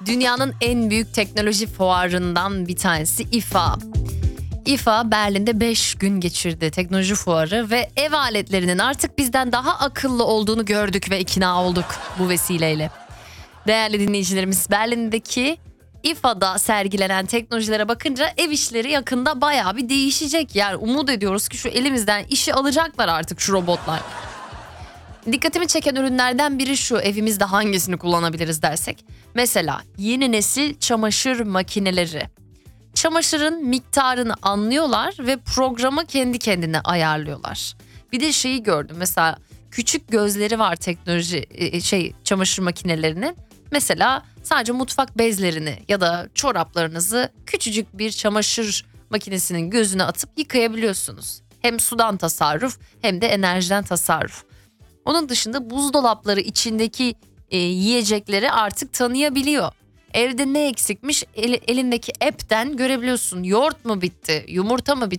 Dünyanın en büyük teknoloji fuarından bir tanesi IFA. IFA Berlin'de 5 gün geçirdi, teknoloji fuarı, ve ev aletlerinin artık bizden daha akıllı olduğunu gördük ve ikna olduk bu vesileyle. Değerli dinleyicilerimiz, Berlin'deki IFA'da sergilenen teknolojilere bakınca ev işleri yakında bayağı bir değişecek. Yani umut ediyoruz ki şu elimizden işi alacaklar artık şu robotlar. Dikkatimi çeken ürünlerden biri şu: evimizde hangisini kullanabiliriz dersek. Mesela yeni nesil çamaşır makineleri. Çamaşırın miktarını anlıyorlar ve programı kendi kendine ayarlıyorlar. Bir de şeyi gördüm, mesela küçük gözleri var teknoloji çamaşır makinelerinin. Mesela sadece mutfak bezlerini ya da çoraplarınızı küçücük bir çamaşır makinesinin gözüne atıp yıkayabiliyorsunuz. Hem sudan tasarruf hem de enerjiden tasarruf. Onun dışında buzdolapları içindeki yiyecekleri artık tanıyabiliyor. Evde ne eksikmiş elindeki app'ten görebiliyorsun. Yoğurt mu bitti, yumurta mı bitti?